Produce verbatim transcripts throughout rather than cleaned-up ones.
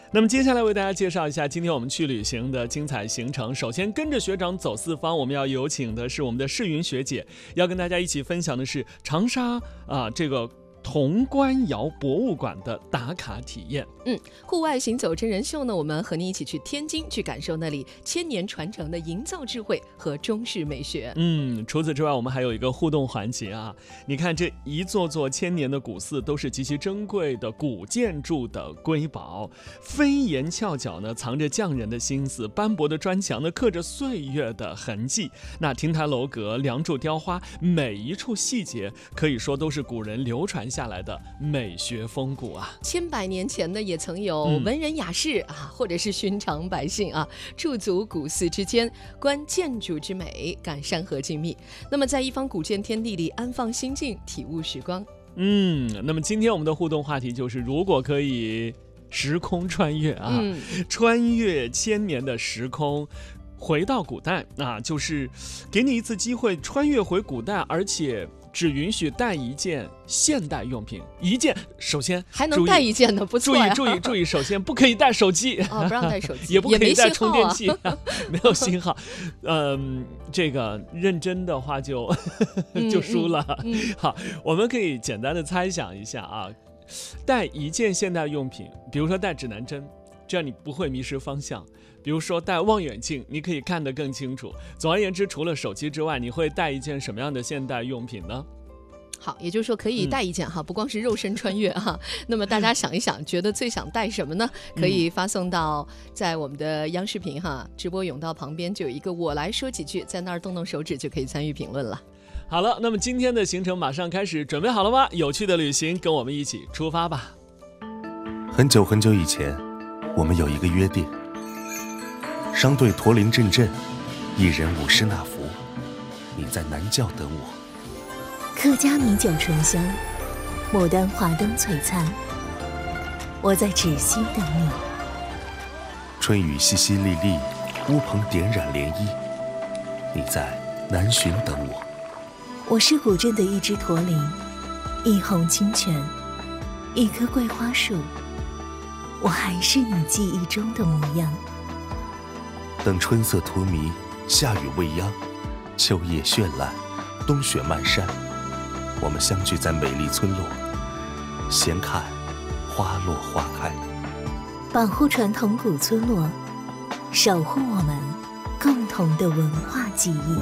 那么接下来为大家介绍一下今天我们去旅行的精彩行程。首先跟着学长走四方，我们要有请的是我们的世云学姐，要跟大家一起分享的是长沙啊这个潼关窑博物馆的打卡体验。 嗯，户外行走真人秀呢，我们和你一起去天津，去感受那里千年传承的营造智慧和中式美学。 嗯，除此之外，我们还有一个互动环节啊。你看这一座座千年的古寺，都是极其珍贵的古建筑的瑰宝，飞檐翘角呢，藏着匠人的心思；斑驳的砖墙呢，刻着岁月的痕迹。那亭台楼阁、梁柱雕花，每一处细节，可以说都是古人流传下来的美学风骨啊。 千百年前呢，也曾有文人雅士、嗯、啊，或者是寻常百姓啊，驻足古寺之间，观建筑之美，感山河静谧。那么在一方古建天地里安放心境，体悟时光。 嗯，那么今天我们的互动话题就是，如果可以时空穿越啊，嗯、穿越千年的时空，回到古代啊，就是给你一次机会穿越回古代，而且只允许带一件现代用品，一件，首先还能带一件呢，不错呀。 注意注意注意，首先不可以带手机， 哦，不让带手机， 也不可以带充电器， 啊、 没有信号。嗯，这个认真的话就就输了。嗯嗯、好，我们可以简单的猜想一下啊，带一件现代用品，比如说带指南针，这样你不会迷失方向。比如说带望远镜，你可以看得更清楚。总而言之，除了手机之外，你会带一件什么样的现代用品呢？ 好，也就是说可以带一件哈、嗯，不光是肉身穿越哈。那么大家想一想，觉得最想带什么呢？可以发送到在我们的央视频哈直播甬道旁边就有一个我来说几句，在那儿动动手指就可以参与评论了。 好了，那么今天的行程马上开始，准备好了吗？有趣的旅行，跟我们一起出发吧。 很久很久以前，我们有一个约定。商队驼铃阵阵，一人五十纳福。你在南教等我。 客家米酒醇香，牡丹华灯璀璨。我在芷溪等你。 春雨淅淅沥沥，乌篷点染涟漪。你在南浔等我。 我是古镇的一只驼铃，一泓清泉，一棵桂花树。我还是你记忆中的模样。 等春色荼蘼，夏雨未央，秋叶绚烂，冬雪漫山，我们相聚在美丽村落，闲看花落花开。 保护传统古村落，守护我们共同的文化记忆。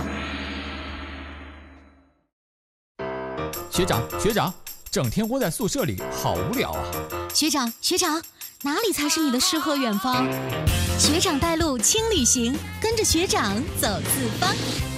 学长学长，整天窝在宿舍里好无聊啊。 学长学长，哪里才是你的诗和远方？学长带路轻旅行，跟着学长走四方。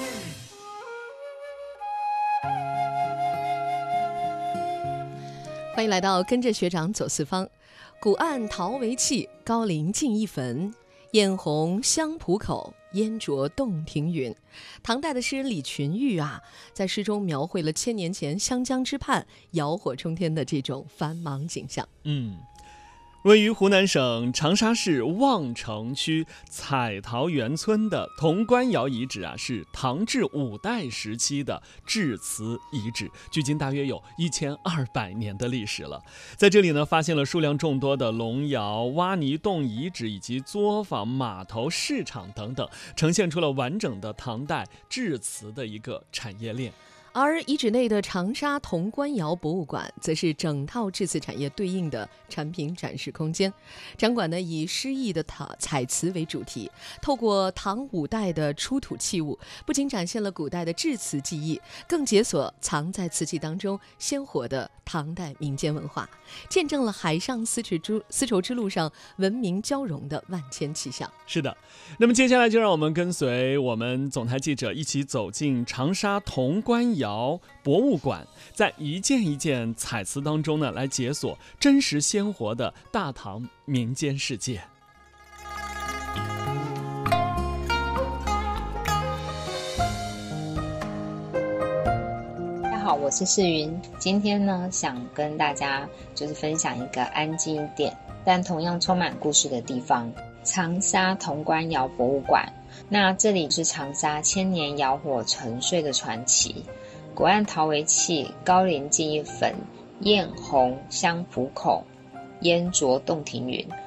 欢迎来到跟着学长走四方。古岸陶为器，高陵尽一坟。嫣红香浦口，烟浊洞庭云。唐代的诗人李群玉啊，在诗中描绘了千年前湘江之畔窑火冲天的这种繁忙景象。 嗯。位于湖南省长沙市望城区彩陶园村的潼关窑遗址啊，是唐至五代时期的制瓷遗址，距今大约有一千二百年的历史了。在这里呢，发现了数量众多的龙窑、挖泥洞遗址以及作坊、码头、市场等等，呈现出了完整的唐代制瓷的一个产业链。 而遗址内的长沙潼关窑博物馆则是整套制瓷产业对应的产品展示空间。展馆呢以诗意的彩瓷为主题，透过唐五代的出土器物，不仅展现了古代的制瓷技艺，更解锁藏在瓷器当中鲜活的唐代民间文化，见证了海上丝绸之丝绸之路上文明交融的万千气象。 是的，那么接下来就让我们跟随我们总台记者一起走进长沙潼关窑博物馆，在一件一件彩瓷当中呢，来解锁真实鲜活的大唐民间世界。 大家好，我是世云，今天呢想跟大家就是分享一个安静一点但同样充满故事的地方——长沙潼关窑博物馆。那这里是长沙千年窑火沉睡的传奇。古岸陶为器，高陵尽一坟。艳红香浦口，烟浊洞庭云。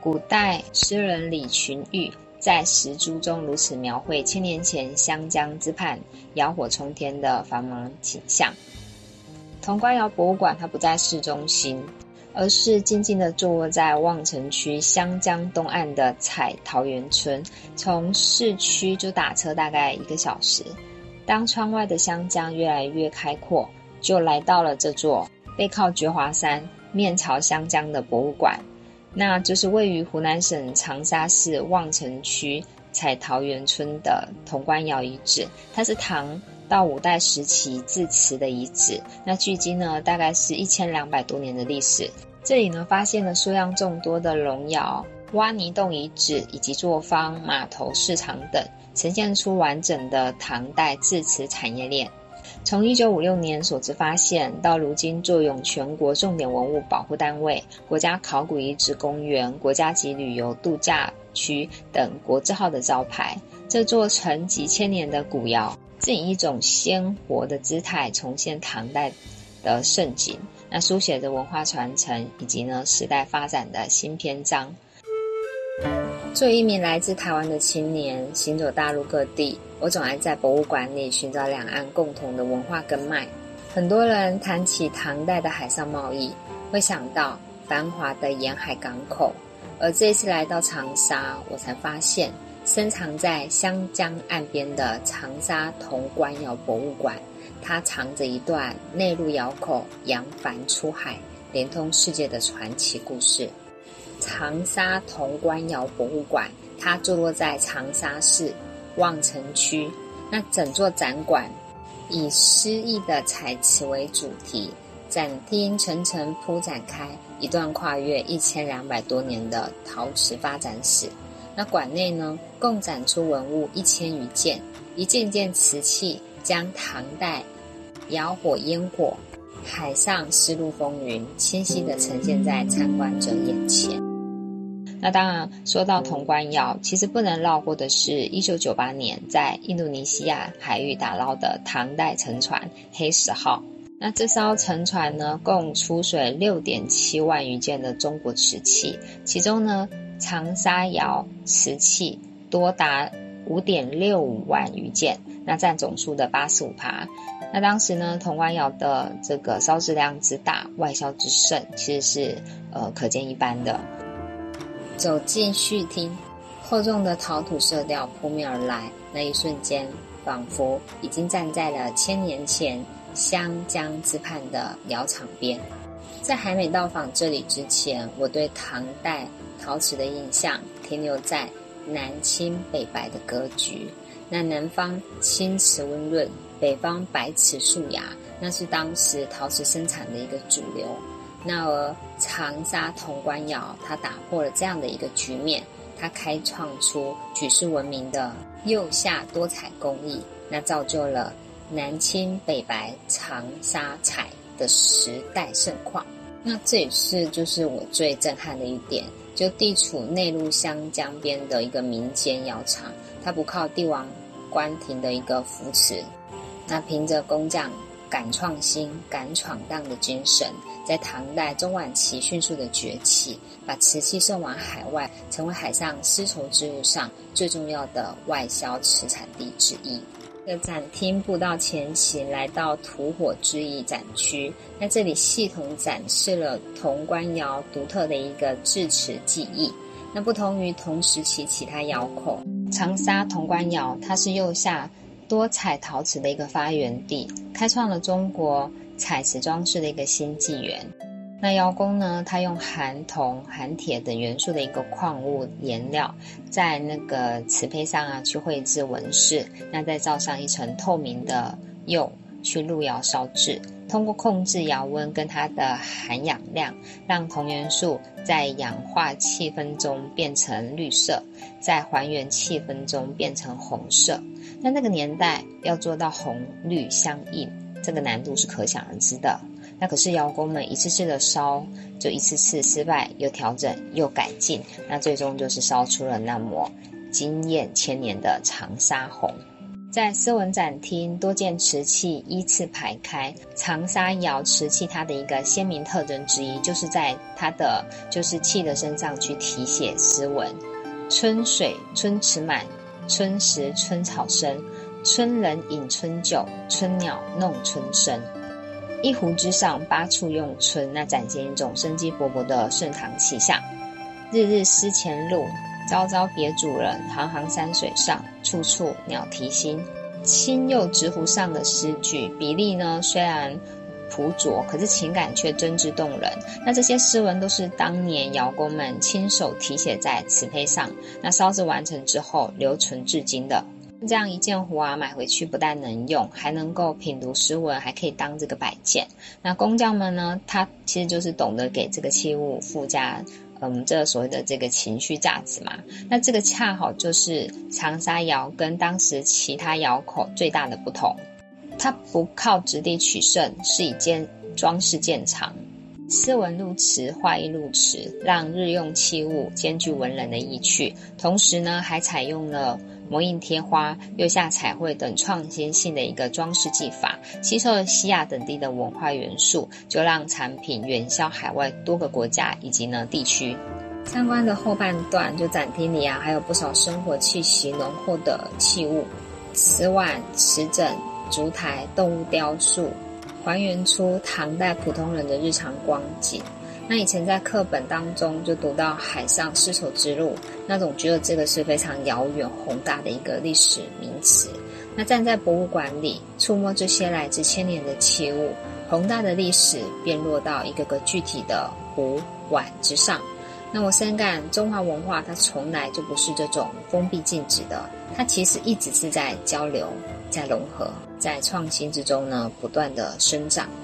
古代诗人李群玉在《石珠》中如此描绘千年前湘江之畔窑火冲天的繁忙景象。潼关窑博物馆它不在市中心，而是静静地坐落在望城区湘江东岸的彩桃园村，从市区就打车大概一个小时。当窗外的湘江越来越开阔，就来到了这座背靠觉华山、面朝湘江的博物馆。那就是位于湖南省长沙市望城区彩桃园村的潼关窑遗址，它是唐到五代时期至瓷的遗址。那距今呢，大概是一千两百多年的历史。这里呢，发现了数量众多的龙窑、挖泥洞遗址以及作坊、码头、市场等，呈现出完整的唐代制瓷产业链。从一九五六年所知发现到如今坐拥全国重点文物保护单位、国家考古遗址公园、国家级旅游度假区等国字号的招牌，这座沉几千年的古窑正以一种鲜活的姿态重现唐代的盛景，那书写着文化传承以及呢时代发展的新篇章。作为一名来自台湾的青年，行走大陆各地，我总爱在博物馆里寻找两岸共同的文化根脉。很多人谈起唐代的海上贸易，会想到繁华的沿海港口，而这一次来到长沙，我才发现深藏在湘江岸边的长沙潼关窑博物馆，它藏着一段内陆窑口扬帆出海，连通世界的传奇故事。长沙潼关窑博物馆，它坐落在长沙市望城区。那整座展馆以诗意的彩瓷为主题，展厅层层铺展开一段跨越一千两百多年的陶瓷发展史。那馆内呢，共展出文物一千余件，一件件瓷器将唐代窑火烟火、海上丝路风云清晰地呈现在参观者眼前。那当然，说到潼关窑，其实不能绕过的是一九九八年在印度尼西亚海域打捞的唐代沉船黑石号。那这艘沉船呢，共出水 六点七万余件的中国瓷器，其中呢，长沙窑瓷器多达 五点六五万余件，那占总数的 百分之八十五。那当时呢，潼关窑的这个烧制量之大，外销之盛，其实是呃可见一斑的。走进序厅，厚重的陶土色调扑面而来，那一瞬间仿佛已经站在了千年前湘江之畔的窑厂边。在还没到访这里之前，我对唐代陶瓷的印象停留在南青北白的格局。那南方青瓷温润，北方白瓷素雅，那是当时陶瓷生产的一个主流。那而长沙潼关窑，它打破了这样的一个局面，它开创出举世闻名的釉下多彩工艺，那造就了南青北白长沙彩的时代盛况。那这也是就是我最震撼的一点，就地处内陆湘江边的一个民间窑厂，它不靠帝王官廷的一个扶持，那凭着工匠敢创新、敢闯荡的精神，在唐代中晚期迅速的崛起，把瓷器送往海外，成为海上丝绸之路上最重要的外销瓷产地之一。这个展厅步道前行，来到土火之艺展区，那这里系统展示了潼关窑独特的一个制瓷技艺。那不同于同时期其他窑口，长沙潼关窑它是釉下多彩陶瓷的一个发源地，开创了中国彩瓷装饰的一个新纪元。那窑工呢，他用含铜、含铁等元素的一个矿物颜料，在那个瓷胚上啊去绘制纹饰，那再罩上一层透明的釉去入窑烧制，通过控制窑温跟它的含氧量，让铜元素在氧化气氛中变成绿色，在还原气氛中变成红色。那那个年代要做到红绿相应，这个难度是可想而知的。那可是窑工们一次次的烧，就一次次失败，又调整又改进，那最终就是烧出了那抹惊艳千年的长沙红。 在诗文展厅多件瓷器依次排开，长沙窑瓷器它的一个鲜明特征之一，就是在它的就是器的身上去题写诗文。春水春池满，春时春草生，春人饮春酒，春鸟弄春声。一壶之上，八处用春，那展现一种生机勃勃的盛唐气象。日日思前路，朝朝别主人，行行山水上，处处鸟啼心。青釉直壶上的诗句比例呢虽然朴拙，可是情感却真挚动人。那这些诗文都是当年窑工们亲手题写在瓷胚上，那烧制完成之后留存至今的。这样一件壶啊，买回去不但能用，还能够品读诗文，还可以当这个摆件。那工匠们呢，他其实就是懂得给这个器物附加嗯，这所谓的这个情绪价值嘛。那这个恰好就是长沙窑跟当时其他窑口最大的不同，它不靠质地取胜，是以间装饰见长。诗文入瓷，画意入瓷，让日用器物兼具文人的意趣，同时呢还采用了模印贴花、釉下彩绘等创新性的一个装饰技法，吸收了西亚等地的文化元素，就让产品远销海外多个国家以及呢地区。参观的后半段，就展厅里啊还有不少生活气息浓厚的器物，瓷碗、瓷枕、烛台、动物雕塑，还原出唐代普通人的日常光景。那以前在课本当中就读到海上丝绸之路，那总觉得这个是非常遥远宏大的一个历史名词。那站在博物馆里触摸这些来自千年的器物，宏大的历史便落到一个个具体的壶碗之上。那我深感中华文化它从来就不是这种封闭禁止的，它其实一直是在交流，在融合，在创新之中呢不断的生长。